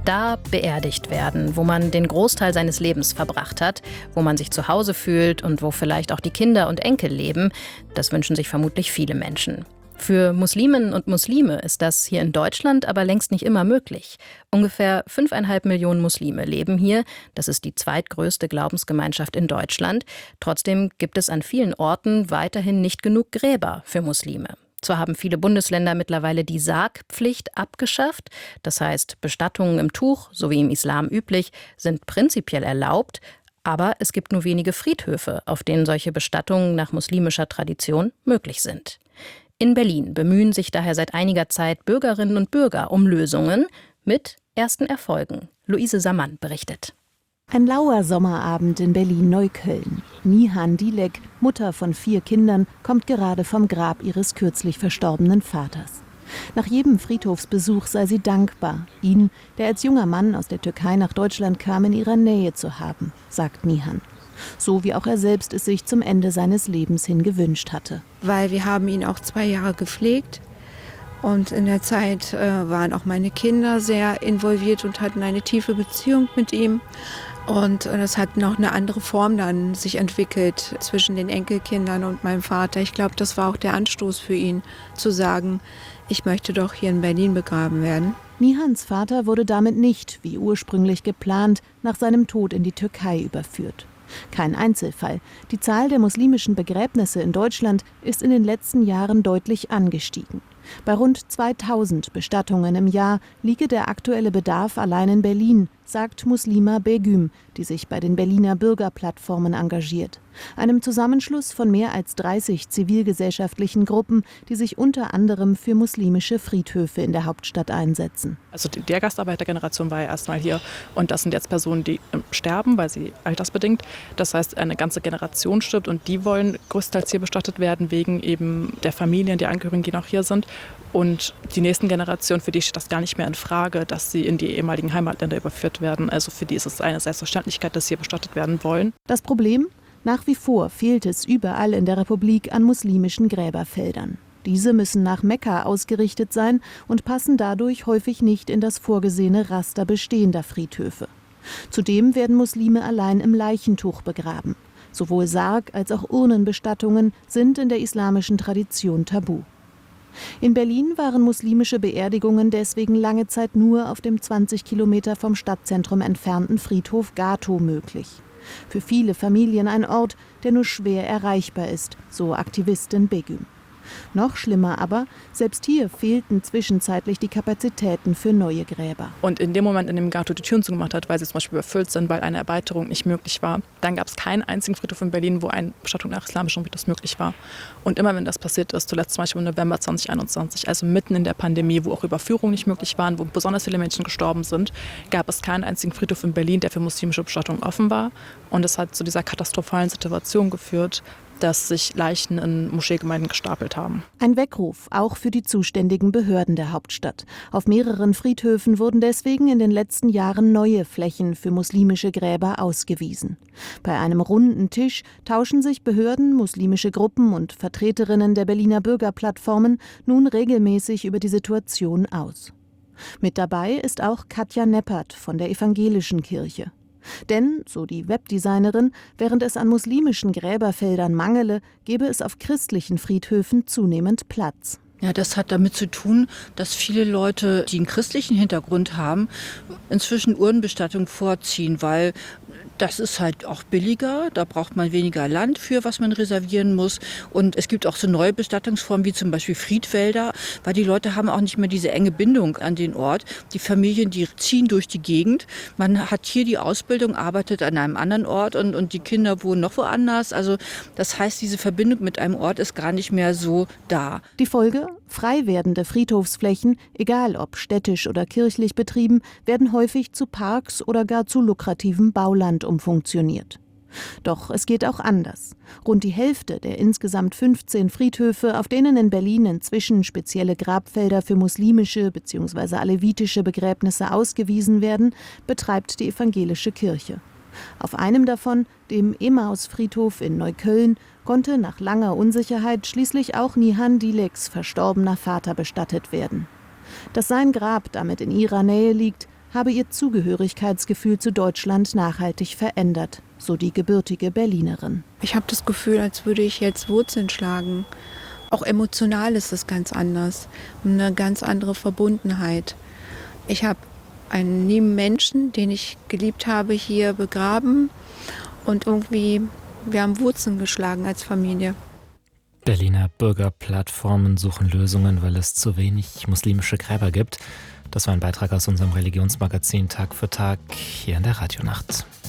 Da beerdigt werden, wo man den Großteil seines Lebens verbracht hat, wo man sich zu Hause fühlt und wo vielleicht auch die Kinder und Enkel leben, das wünschen sich vermutlich viele Menschen. Für Musliminnen und Muslime ist das hier in Deutschland aber längst nicht immer möglich. Ungefähr 5,5 Millionen Muslime leben hier. Das ist die zweitgrößte Glaubensgemeinschaft in Deutschland. Trotzdem gibt es an vielen Orten weiterhin nicht genug Gräber für Muslime. Zwar haben viele Bundesländer mittlerweile die Sargpflicht abgeschafft. Das heißt, Bestattungen im Tuch, so wie im Islam üblich, sind prinzipiell erlaubt. Aber es gibt nur wenige Friedhöfe, auf denen solche Bestattungen nach muslimischer Tradition möglich sind. In Berlin bemühen sich daher seit einiger Zeit Bürgerinnen und Bürger um Lösungen mit ersten Erfolgen. Luise Sammann berichtet. Ein lauer Sommerabend in Berlin-Neukölln. Nihan Dilek, Mutter von 4 Kindern, kommt gerade vom Grab ihres kürzlich verstorbenen Vaters. Nach jedem Friedhofsbesuch sei sie dankbar, ihn, der als junger Mann aus der Türkei nach Deutschland kam, in ihrer Nähe zu haben, sagt Nihan. So wie auch er selbst es sich zum Ende seines Lebens hin gewünscht hatte. Weil wir haben ihn auch 2 Jahre gepflegt und in der Zeit waren auch meine Kinder sehr involviert und hatten eine tiefe Beziehung mit ihm. Und das hat noch eine andere Form dann sich entwickelt zwischen den Enkelkindern und meinem Vater. Ich glaube, das war auch der Anstoß für ihn, zu sagen, ich möchte doch hier in Berlin begraben werden. Nihans Vater wurde damit nicht, wie ursprünglich geplant, nach seinem Tod in die Türkei überführt. Kein Einzelfall. Die Zahl der muslimischen Begräbnisse in Deutschland ist in den letzten Jahren deutlich angestiegen. Bei rund 2000 Bestattungen im Jahr liege der aktuelle Bedarf allein in Berlin, sagt Muslima Begüm, die sich bei den Berliner Bürgerplattformen engagiert. Einem Zusammenschluss von mehr als 30 zivilgesellschaftlichen Gruppen, die sich unter anderem für muslimische Friedhöfe in der Hauptstadt einsetzen. Also der Gastarbeitergeneration war ja erstmal hier und das sind jetzt Personen, die sterben, weil sie altersbedingt. Das heißt, eine ganze Generation stirbt und die wollen größtenteils hier bestattet werden, wegen eben der Familien, der Angehörigen, die noch hier sind. Und die nächsten Generationen, für die steht das gar nicht mehr in Frage, dass sie in die ehemaligen Heimatländer überführt werden. Also für die ist es eine Selbstverständlichkeit, dass sie hier bestattet werden wollen. Das Problem? Nach wie vor fehlt es überall in der Republik an muslimischen Gräberfeldern. Diese müssen nach Mekka ausgerichtet sein und passen dadurch häufig nicht in das vorgesehene Raster bestehender Friedhöfe. Zudem werden Muslime allein im Leichentuch begraben. Sowohl Sarg- als auch Urnenbestattungen sind in der islamischen Tradition tabu. In Berlin waren muslimische Beerdigungen deswegen lange Zeit nur auf dem 20 Kilometer vom Stadtzentrum entfernten Friedhof Gatow möglich. Für viele Familien ein Ort, der nur schwer erreichbar ist, so Aktivistin Begüm. Noch schlimmer aber, selbst hier fehlten zwischenzeitlich die Kapazitäten für neue Gräber. Und in dem Moment, in dem Gatow die Türen zugemacht hat, weil sie zum Beispiel überfüllt sind, weil eine Erweiterung nicht möglich war, dann gab es keinen einzigen Friedhof in Berlin, wo eine Bestattung nach islamischem Ritus möglich war. Und immer wenn das passiert ist, zuletzt zum Beispiel im November 2021, also mitten in der Pandemie, wo auch Überführungen nicht möglich waren, wo besonders viele Menschen gestorben sind, gab es keinen einzigen Friedhof in Berlin, der für muslimische Bestattungen offen war. Und es hat zu dieser katastrophalen Situation geführt, dass sich Leichen in Moscheegemeinden gestapelt haben. Ein Weckruf auch für die zuständigen Behörden der Hauptstadt. Auf mehreren Friedhöfen wurden deswegen in den letzten Jahren neue Flächen für muslimische Gräber ausgewiesen. Bei einem runden Tisch tauschen sich Behörden, muslimische Gruppen und Vertreterinnen der Berliner Bürgerplattformen nun regelmäßig über die Situation aus. Mit dabei ist auch Katja Neppert von der Evangelischen Kirche. Denn, so die Webdesignerin, während es an muslimischen Gräberfeldern mangele, gebe es auf christlichen Friedhöfen zunehmend Platz. Ja, das hat damit zu tun, dass viele Leute, die einen christlichen Hintergrund haben, inzwischen Urnenbestattung vorziehen, weil das ist halt auch billiger, da braucht man weniger Land für, was man reservieren muss. Und es gibt auch so neue Bestattungsformen wie zum Beispiel Friedwälder, weil die Leute haben auch nicht mehr diese enge Bindung an den Ort. Die Familien, die ziehen durch die Gegend. Man hat hier die Ausbildung, arbeitet an einem anderen Ort und die Kinder wohnen noch woanders. Also das heißt, diese Verbindung mit einem Ort ist gar nicht mehr so da. Die Folge? Frei werdende Friedhofsflächen, egal ob städtisch oder kirchlich betrieben, werden häufig zu Parks oder gar zu lukrativem Bauland umfunktioniert. Doch es geht auch anders. Rund die Hälfte der insgesamt 15 Friedhöfe, auf denen in Berlin inzwischen spezielle Grabfelder für muslimische bzw. alevitische Begräbnisse ausgewiesen werden, betreibt die Evangelische Kirche. Auf einem davon, dem Emmaus-Friedhof in Neukölln, konnte nach langer Unsicherheit schließlich auch Nihan Dileks verstorbener Vater bestattet werden. Dass sein Grab damit in ihrer Nähe liegt, habe ihr Zugehörigkeitsgefühl zu Deutschland nachhaltig verändert, so die gebürtige Berlinerin. Ich habe das Gefühl, als würde ich jetzt Wurzeln schlagen. Auch emotional ist es ganz anders, eine ganz andere Verbundenheit. Ich habe einen lieben Menschen, den ich geliebt habe, hier begraben und irgendwie, wir haben Wurzeln geschlagen als Familie. Berliner Bürgerplattformen suchen Lösungen, weil es zu wenig muslimische Gräber gibt. Das war ein Beitrag aus unserem Religionsmagazin Tag für Tag hier in der Radionacht.